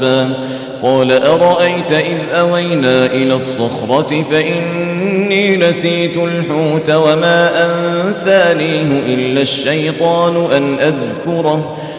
قال أرأيت إذ أوينا إلى الصخرة فإني نسيت الحوت وما أنسانيه إلا الشيطان أن أذكره